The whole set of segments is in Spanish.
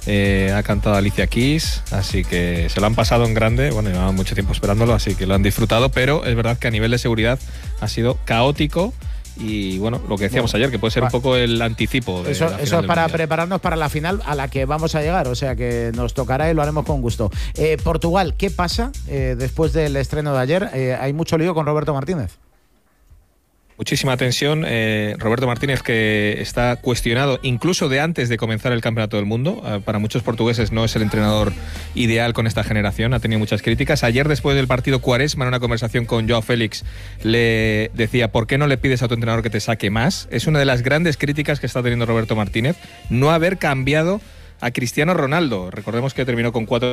ha cantado Alicia Keys, así que se lo han pasado en grande. Bueno, llevaban mucho tiempo esperándolo, así que lo han disfrutado, pero es verdad que a nivel de seguridad ha sido caótico. Y bueno, lo que decíamos ayer, que puede ser un poco el anticipo de eso es para prepararnos para la final a la que vamos a llegar, o sea que nos tocará y lo haremos con gusto. Portugal, ¿qué pasa después del estreno de ayer? Hay mucho lío con Roberto Martínez. Muchísima tensión. Roberto Martínez, que está cuestionado incluso de antes de comenzar el Campeonato del Mundo. Para muchos portugueses no es el entrenador ideal con esta generación. Ha tenido muchas críticas. Ayer, después del partido, Quaresma, en una conversación con Joao Félix, le decía: ¿por qué no le pides a tu entrenador que te saque más? Es una de las grandes críticas que está teniendo Roberto Martínez, no haber cambiado a Cristiano Ronaldo. Recordemos que terminó con 4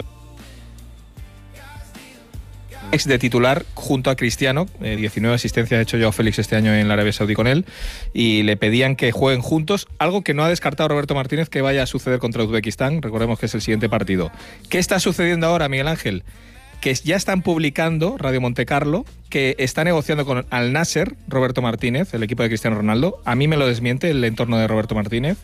de titular junto a Cristiano, 19 asistencias ha hecho Joao Félix este año en la Arabia Saudí con él, y le pedían que jueguen juntos, algo que no ha descartado Roberto Martínez que vaya a suceder contra Uzbekistán. Recordemos que es el siguiente partido. ¿Qué está sucediendo ahora, Miguel Ángel? Que ya están publicando, Radio Montecarlo, que está negociando con Al Nasser Roberto Martínez, el equipo de Cristiano Ronaldo. A mí me lo desmiente el entorno de Roberto Martínez.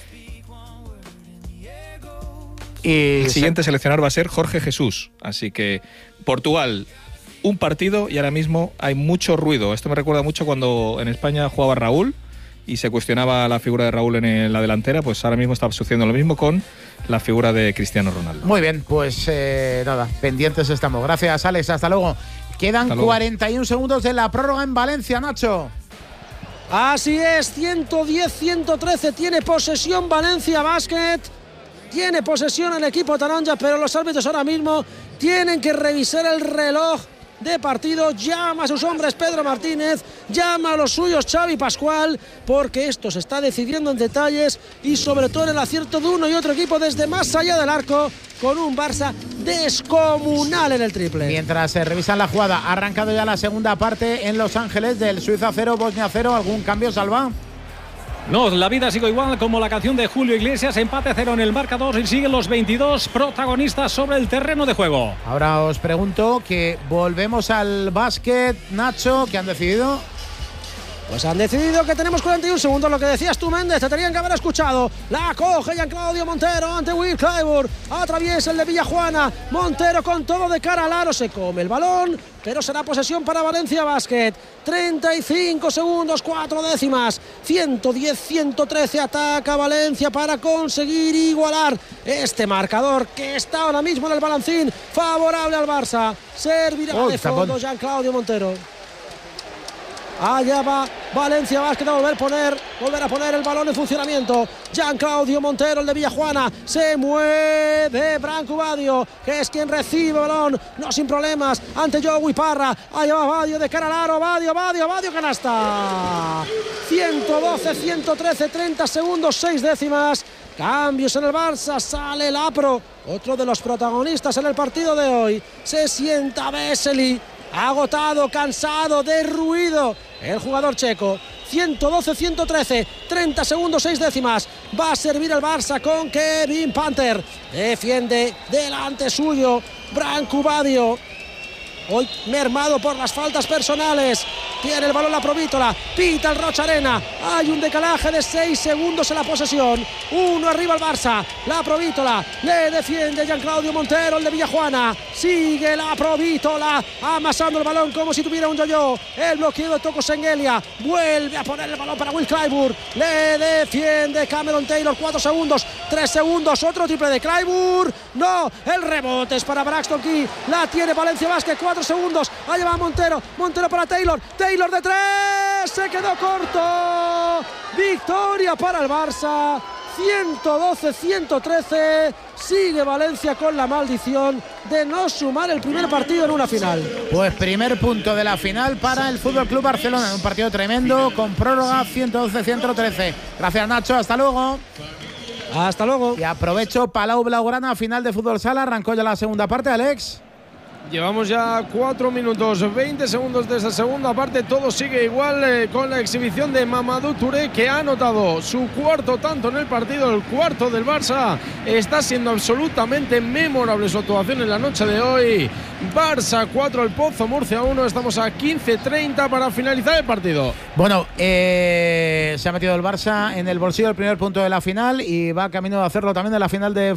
Y el siguiente seleccionador va a ser Jorge Jesús. Así que Portugal, un partido y ahora mismo hay mucho ruido. Esto me recuerda mucho cuando en España jugaba Raúl y se cuestionaba la figura de Raúl en la delantera. Pues ahora mismo está sucediendo lo mismo con la figura de Cristiano Ronaldo. Muy bien, pues nada, pendientes estamos. Gracias, Alex, hasta luego. Quedan hasta luego. 41 segundos de la prórroga en Valencia, Nacho. Así es, 110-113, tiene posesión Valencia Basket. Tiene posesión el equipo Taranja, pero los árbitros ahora mismo tienen que revisar el reloj de partido. Llama a sus hombres Pedro Martínez, llama a los suyos Xavi Pascual, porque esto se está decidiendo en detalles y sobre todo en el acierto de uno y otro equipo desde más allá del arco, con un Barça descomunal en el triple. Mientras se revisan la jugada, ha arrancado ya la segunda parte en Los Ángeles, del Suiza 0, Bosnia 0. ¿Algún cambio, Salva? No, la vida sigue igual como la canción de Julio Iglesias, empate 0 en el marcador y siguen los 22 protagonistas sobre el terreno de juego. Ahora os pregunto que volvemos al básquet, Nacho, ¿qué han decidido? Pues han decidido que tenemos 41 segundos, lo que decías tú, Méndez, te tenían que haber escuchado. La coge Jean-Claudio Montero ante Will Clyburn, atraviesa el de Villajuana, Montero con todo de cara al aro, se come el balón, pero será posesión para Valencia Basket. 35 segundos, 4 décimas, 110-113, ataca Valencia para conseguir igualar este marcador que está ahora mismo en el balancín favorable al Barça. Servirá de fondo Jean-Claudio Montero. Allá va Valencia Basket a volver a poner el balón en funcionamiento. Jean-Claudio Montero, el de Villajuana, se mueve Branco Badio, que es quien recibe el balón, no sin problemas, ante Joey Parra. Allá va Badio de cara al aro, Badio, canasta. 112-113, 30 segundos, 6 décimas. Cambios en el Barça, sale Lapro, otro de los protagonistas en el partido de hoy. Se sienta Vesely, agotado, cansado, derruido el jugador checo. 112-113, 30 segundos, 6 décimas. Va a servir el Barça con Kevin Panther. Defiende delante suyo Branco Badio, hoy mermado por las faltas personales. Tiene el balón la Provítola, pita el Rocha Arena. Hay un decalaje de 6 segundos en la posesión. 1 arriba el Barça. La Provítola le defiende Jean-Claudio Montero, el de Villajuana. Sigue la Provítola amasando el balón como si tuviera un yo-yo. El bloqueo de Toko Sengelia. Vuelve a poner el balón para Will Clyburn. Le defiende Cameron Taylor. 4 segundos, 3 segundos. Otro triple de Clyburn. No, el rebote es para Braxton Key. La tiene Valencia Basket. 4 segundos. Allá va Montero. Montero para Taylor. Taylor de 3. Se quedó corto. Victoria para el Barça. 112-113. Sigue Valencia con la maldición de no sumar el primer partido en una final. Pues primer punto de la final para el FC Barcelona. Un partido tremendo con prórroga. 112-113. Gracias, Nacho. Hasta luego. Hasta luego. Y aprovecho Palau Blaugrana, final de fútbol sala. Arrancó ya la segunda parte, Alex. Llevamos ya 4 minutos 20 segundos de esa segunda parte. Todo sigue igual con la exhibición de Mamadou Touré, que ha anotado su cuarto tanto en el partido, el cuarto del Barça. Está siendo absolutamente memorable su actuación en la noche de hoy. Barça 4, el Pozo Murcia 1. Estamos a 15:30 para finalizar el partido. Bueno, se ha metido el Barça en el bolsillo el primer punto de la final y va camino de hacerlo también de la final de